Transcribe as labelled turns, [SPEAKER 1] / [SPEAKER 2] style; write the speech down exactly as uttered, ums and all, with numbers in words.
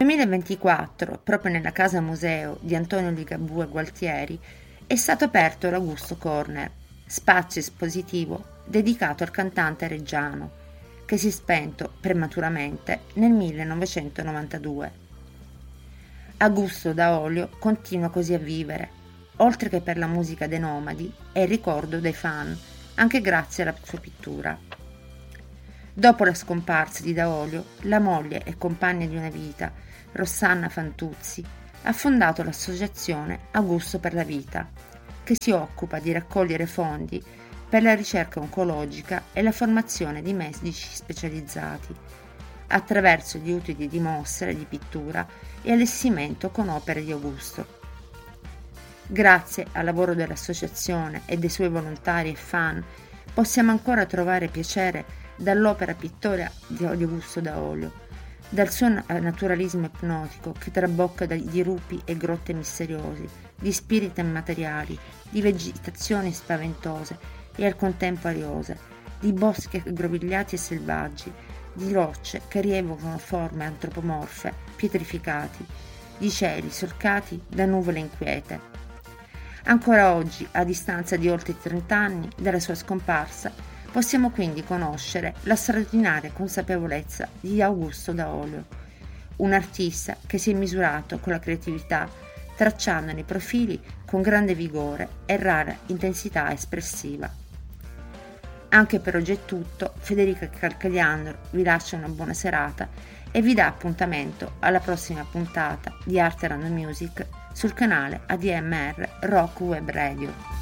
[SPEAKER 1] duemilaventiquattro, proprio nella casa museo di Antonio Ligabue Gualtieri, è stato aperto l'Augusto Corner, spazio espositivo dedicato al cantante reggiano, che si è spento prematuramente nel millenovecentonovantadue. Augusto Daolio continua così a vivere, oltre che per la musica dei nomadi e il ricordo dei fan, anche grazie alla sua pittura. Dopo la scomparsa di Daolio, la moglie e compagna di una vita, Rossana Fantuzzi, ha fondato l'associazione Augusto per la Vita, che si occupa di raccogliere fondi per la ricerca oncologica e la formazione di medici specializzati, attraverso gli utili di mostre di pittura e allestimento con opere di Augusto. Grazie al lavoro dell'associazione e dei suoi volontari e fan, possiamo ancora trovare piacere dall'opera pittoria di Augusto Daolio, dal suo naturalismo ipnotico che trabocca di dirupi e grotte misteriosi, di spiriti immateriali, di vegetazioni spaventose e al contempo ariose, di boschi aggrovigliati e selvaggi, di rocce che rievocano forme antropomorfe, pietrificati, di cieli solcati da nuvole inquiete. Ancora oggi, a distanza di oltre trent'anni dalla sua scomparsa, possiamo quindi conoscere la straordinaria consapevolezza di Augusto Daolio, un artista che si è misurato con la creatività, tracciandone i profili con grande vigore e rara intensità espressiva. Anche per oggi è tutto, Federica Calcagliandro vi lascia una buona serata e vi dà appuntamento alla prossima puntata di Art and Music sul canale A D M R Rock Web Radio.